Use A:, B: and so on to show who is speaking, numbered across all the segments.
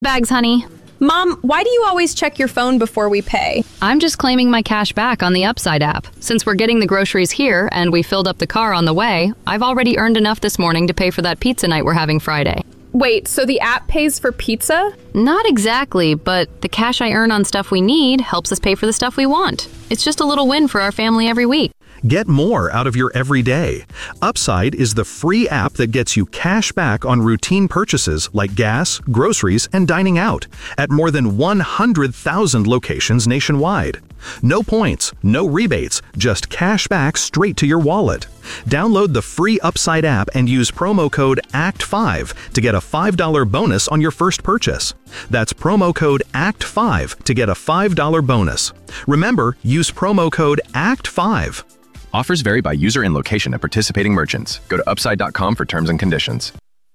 A: Bags, honey.
B: Mom, why do you always check your phone before we pay?
A: I'm just claiming my cash back on the Upside app. Since we're getting the groceries here and we filled up the car on the way, I've already earned enough this morning to pay for that pizza night we're having Friday.
B: Wait, so the app pays for pizza?
A: Not exactly, but the cash I earn on stuff we need helps us pay for the stuff we want. It's just a little win for our family every week.
C: Get more out of your everyday. Upside is the free app that gets you cash back on routine purchases like gas, groceries, and dining out at more than 100,000 locations nationwide. No points, no rebates, just cash back straight to your wallet. Download the free Upside app and use promo code ACT5 to get a $5 bonus on your first purchase. That's promo code ACT5 to get a $5 bonus. Remember, use promo code ACT5.
D: Offers vary by user and location at participating merchants. Go to upside.com for terms and conditions.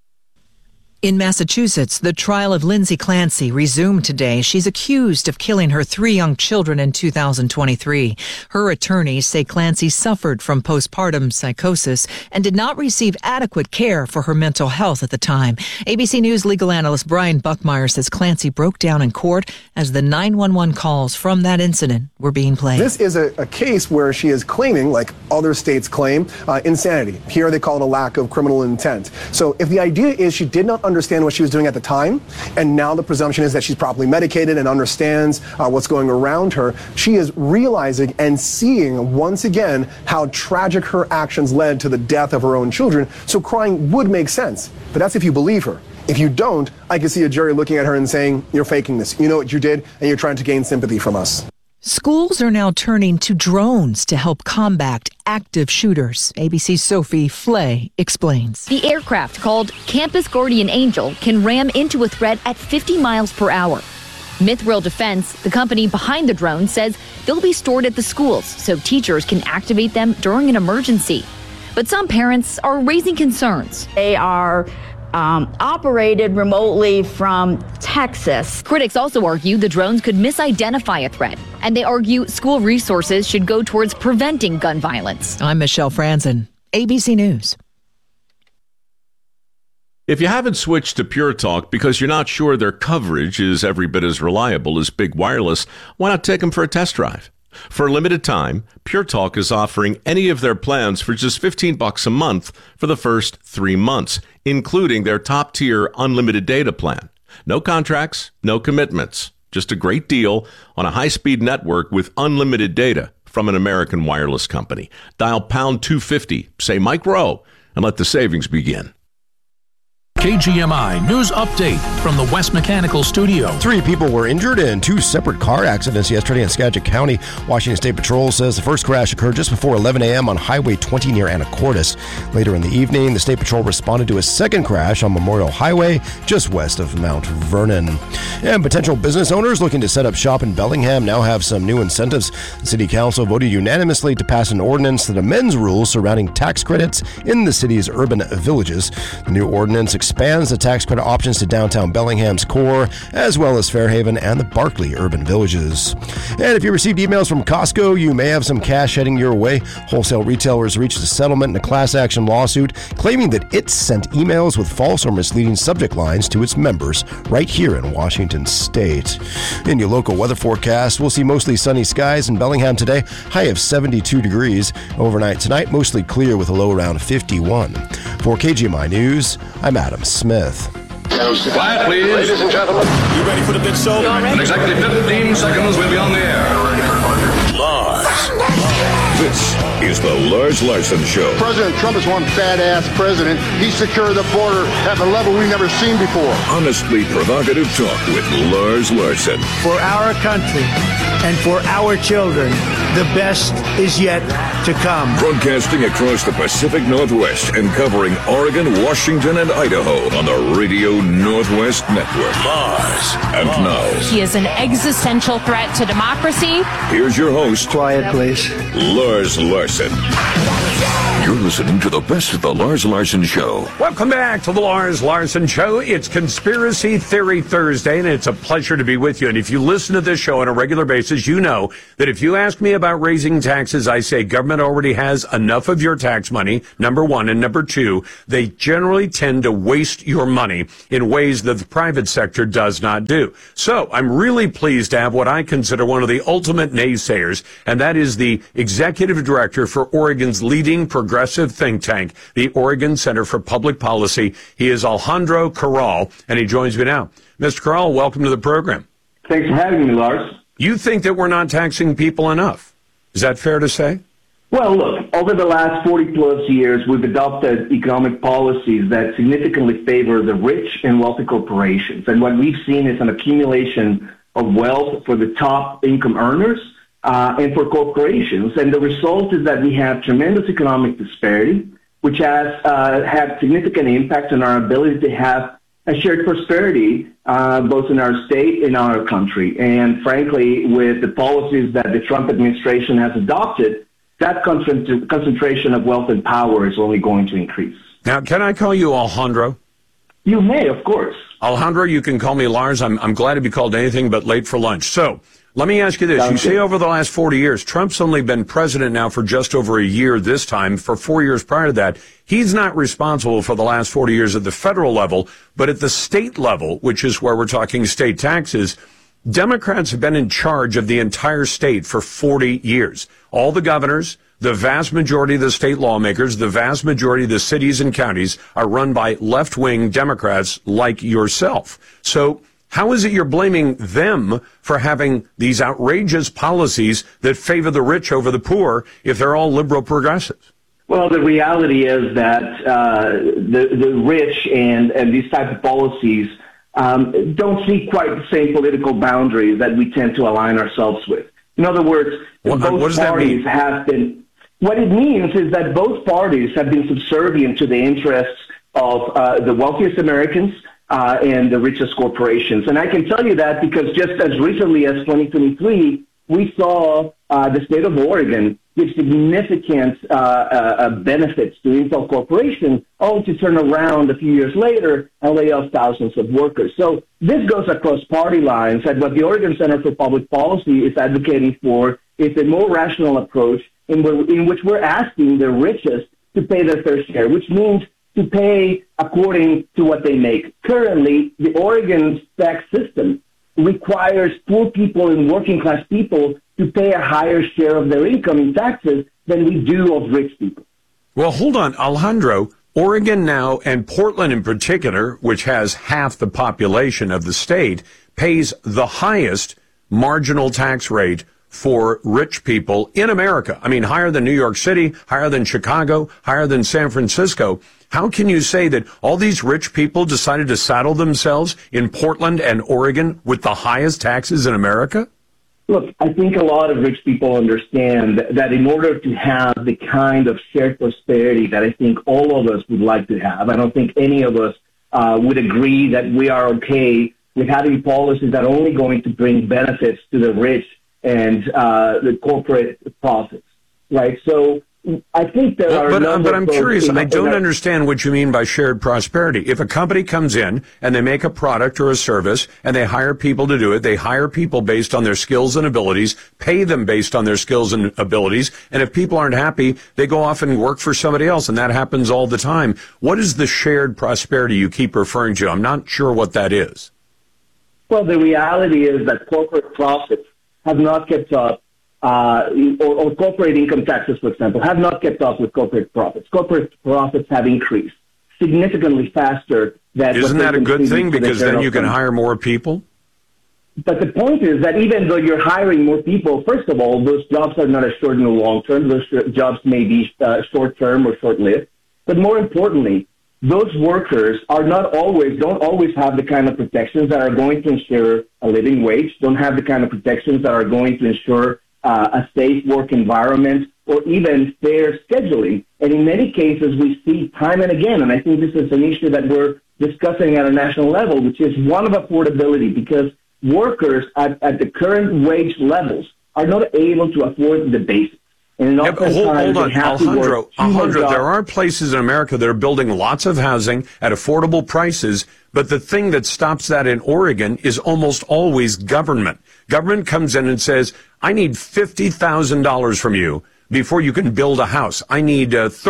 E: In Massachusetts, the trial of Lindsay Clancy resumed today. She's accused of killing her 3 young children in 2023. Her attorneys say Clancy suffered from postpartum psychosis and did not receive adequate care for her mental health at the time. ABC News legal analyst Brian Buckmeyer says Clancy broke down in court as the 911 calls from that incident were being played.
F: This is a case where she is claiming, like other states claim, insanity. Here they call it a lack of criminal intent. So if the idea is she did not understand what she was doing at the time, and now the presumption is that she's properly medicated and understands what's going around her, she is realizing and seeing once again how tragic her actions led to the death of her own children. So crying would make sense, but that's if you believe her. If you don't, I can see a jury looking at her and saying, you're faking this. You know what you did, and you're trying to gain sympathy from us.
E: Schools are now turning to drones to help combat active shooters. ABC's Sophie Flay explains.
G: The aircraft, called Campus Guardian Angel, can ram into a threat at 50 miles per hour. Mithril Defense, the company behind the drone, says they'll be stored at the schools so teachers can activate them during an emergency. But some parents are raising concerns.
H: They are operated remotely from Texas.
G: Critics also argue the drones could misidentify a threat, and they argue school resources should go towards preventing gun violence.
E: I'm Michelle Franzen, ABC News.
I: If you haven't switched to Pure Talk because you're not sure their coverage is every bit as reliable as Big Wireless, why not take them for a test drive? For a limited time, Pure Talk is offering any of their plans for just $15 a month for the first 3 months, including their top-tier unlimited data plan. No contracts, no commitments. Just a great deal on a high-speed network with unlimited data from an American wireless company. Dial pound 250, say Mike Rowe, and let the savings begin.
J: KGMI News Update from the West Mechanical Studio.
K: 3 people were injured in 2 separate car accidents yesterday in Skagit County. Washington State Patrol says the first crash occurred just before 11 a.m. on Highway 20 near Anacortes. Later in the evening, the State Patrol responded to a second crash on Memorial Highway just west of Mount Vernon. And potential business owners looking to set up shop in Bellingham now have some new incentives. The City Council voted unanimously to pass an ordinance that amends rules surrounding tax credits in the city's urban villages. The new ordinance expands the tax credit options to downtown Bellingham's core, as well as Fairhaven and the Barclay urban villages. And if you received emails from Costco, you may have some cash heading your way. Wholesale retailers reached a settlement in a class action lawsuit claiming that it sent emails with false or misleading subject lines to its members right here in Washington State. In your local weather forecast, we'll see mostly sunny skies in Bellingham today, high of 72 degrees. Overnight tonight, mostly clear with a low around 51. For KGMI News, I'm Adam Smith.
L: Quiet, please. Ladies and gentlemen.
M: You ready for the big show?
L: In exactly 15 seconds, we'll be on the air.
M: Lars.
N: This is the Lars Larson Show.
O: President Trump is one badass president. He secured the border at a level we've never seen before.
N: Honestly provocative talk with Lars Larson.
P: For our country and for our children, the best is yet to come.
N: Broadcasting across the Pacific Northwest and covering Oregon, Washington, and Idaho on the Radio Northwest Network.
M: Lars.
N: And now,
Q: he is an existential threat to democracy.
N: Here's your host.
O: Quiet, please.
N: Lars Larson. You're listening to the best of the Lars Larson Show.
R: Welcome back to the Lars Larson Show. It's Conspiracy Theory Thursday, and it's a pleasure to be with you. And if you listen to this show on a regular basis, you know that if you ask me about about raising taxes, I say government already has enough of your tax money, number one. And number two, they generally tend to waste your money in ways that the private sector does not do. So I'm really pleased to have what I consider one of the ultimate naysayers, and that is the executive director for Oregon's leading progressive think tank, the Oregon Center for Public Policy. He is Alejandro Corral, and he joins me now. Mr. Corral, welcome to the program.
S: Thanks for having me, Lars.
R: You think that we're not taxing people enough. Is that fair to say?
S: Well, look, over the last 40-plus years, we've adopted economic policies that significantly favor the rich and wealthy corporations. And what we've seen is an accumulation of wealth for the top income earners and for corporations. And the result is that we have tremendous economic disparity, which has had significant impact on our ability to have a shared prosperity, both in our state and in our country. And frankly, with the policies that the Trump administration has adopted, that concentration of wealth and power is only going to increase.
R: Now, can I call you Alejandro?
S: You may, of course.
R: Alejandro, you can call me Lars. I'm glad to be called anything but late for lunch. So let me ask you this. You say over the last 40 years, Trump's only been president now for just over a year this time. For 4 years prior to that, he's not responsible for the last 40 years at the federal level, but at the state level, which is where we're talking state taxes, Democrats have been in charge of the entire state for 40 years. All the governors, the vast majority of the state lawmakers, the vast majority of the cities and counties are run by left-wing Democrats like yourself. So how is it you're blaming them for having these outrageous policies that favor the rich over the poor if they're all liberal progressives?
S: Well, the reality is that the rich and these type of policies don't see quite the same political boundaries that we tend to align ourselves with. In other words, both parties have been. What it means is that both parties have been subservient to the interests of the wealthiest Americans and the richest corporations. And I can tell you that because just as recently as 2023, we saw the state of Oregon give significant benefits to Intel Corporation, only to turn around a few years later and lay off thousands of workers. So this goes across party lines, and what the Oregon Center for Public Policy is advocating for is a more rational approach in which we're asking the richest to pay their fair share, which means to pay according to what they make. Currently, the Oregon's tax system requires poor people and working class people to pay a higher share of their income in taxes than we do of rich people.
R: Well, hold on, Alejandro. Oregon now, and Portland in particular, which has half the population of the state, pays the highest marginal tax rate for rich people in America. I mean, higher than New York City, higher than Chicago, higher than San Francisco. How can you say that all these rich people decided to saddle themselves in Portland and Oregon with the highest taxes in America?
S: Look, I think a lot of rich people understand that in order to have the kind of shared prosperity that I think all of us would like to have, I don't think any of us would agree that we are okay with having policies that are only going to bring benefits to the rich and the corporate profits, right? So I think there are...
R: But I'm curious. I don't understand what you mean by shared prosperity. If a company comes in and they make a product or a service and they hire people to do it, they hire people based on their skills and abilities, pay them based on their skills and abilities, and if people aren't happy, they go off and work for somebody else, and that happens all the time. What is the shared prosperity you keep referring to? I'm not sure what that is.
S: Well, the reality is that corporate profits have not kept up, or corporate income taxes, for example, have not kept up with corporate profits. Corporate profits have increased significantly faster than...
R: Isn't that a good thing, because then you can hire more people?
S: But the point is that even though you're hiring more people, first of all, those jobs are not assured in the long term. Those jobs may be short-term or short-lived. But more importantly, those workers don't always have the kind of protections that are going to ensure a living wage, don't have the kind of protections that are going to ensure a safe work environment, or even fair scheduling. And in many cases, we see time and again, and I think this is an issue that we're discussing at a national level, which is one of affordability, because workers at the current wage levels are not able to afford the basics.
R: Hold on, Alejandro, there are places in America that are building lots of housing at affordable prices, but the thing that stops that in Oregon is almost always government. Government comes in and says, I need $50,000 from you before you can build a house. I need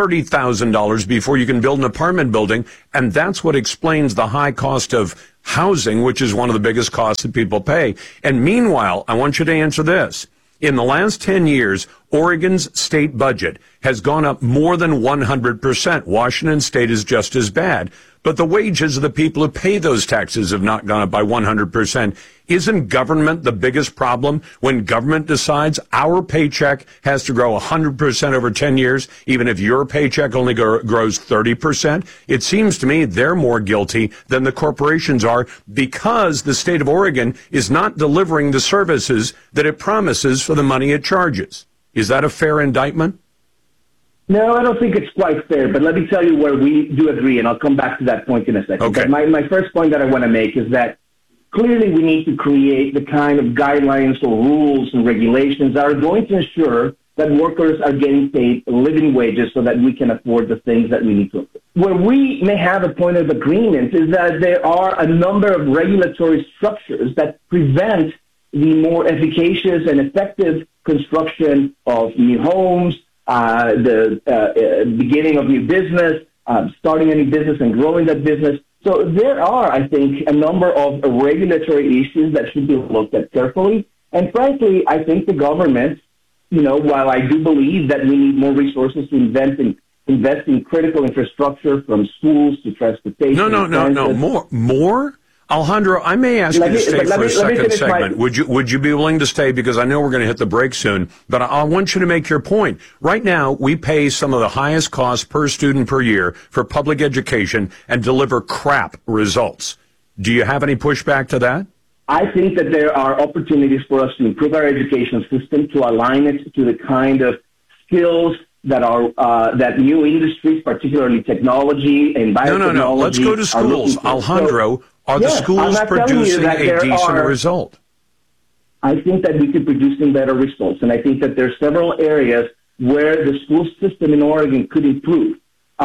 R: $30,000 before you can build an apartment building, and that's what explains the high cost of housing, which is one of the biggest costs that people pay. And meanwhile, I want you to answer this. In the last 10 years, Oregon's state budget has gone up more than 100%. Washington State is just as bad. But the wages of the people who pay those taxes have not gone up by 100%. Isn't government the biggest problem when government decides our paycheck has to grow 100% over 10 years, even if your paycheck only grows 30%? It seems to me they're more guilty than the corporations are because the state of Oregon is not delivering the services that it promises for the money it charges. Is that a fair indictment?
S: No, I don't think it's quite fair, but let me tell you where we do agree, and I'll come back to that point in a second.
R: Okay.
S: But my first point that I want to make is that clearly we need to create the kind of guidelines or rules and regulations that are going to ensure that workers are getting paid living wages so that we can afford the things that we need to afford. Where we may have a point of agreement is that there are a number of regulatory structures that prevent the more efficacious and effective construction of new homes, the beginning of new business, starting a new business and growing that business. So there are, I think, a number of regulatory issues that should be looked at carefully. And frankly, I think the government, while I do believe that we need more resources to invest in critical infrastructure from schools to transportation.
R: No. More? Alejandro, I may ask you to stay for a second segment. Would you be willing to stay? Because I know we're going to hit the break soon, but I want you to make your point. Right now, we pay some of the highest costs per student per year for public education and deliver crap results. Do you have any pushback to that?
S: I think that there are opportunities for us to improve our education system, to align it to the kind of skills that are that new industries, particularly technology and biotechnology.
R: No. Let's go to schools. Alejandro, are the schools producing a decent result?
S: I think that we could be producing better results, and I think that there are several areas where the school system in Oregon could improve.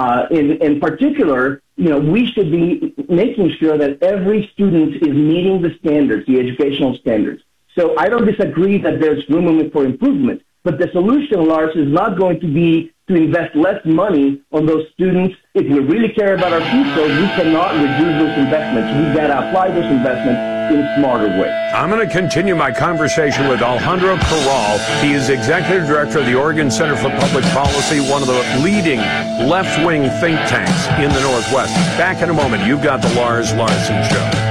S: In particular, we should be making sure that every student is meeting the standards, the educational standards. So I don't disagree that there's room for improvement. But the solution, Lars, is not going to be to invest less money on those students. If we really care about our future, we cannot reduce those investments. We've got to apply those investments in smarter ways.
R: I'm going to continue my conversation with Alejandro Corral. He is Executive Director of the Oregon Center for Public Policy, one of the leading left-wing think tanks in the Northwest. Back in a moment. You've got the Lars Larson Show.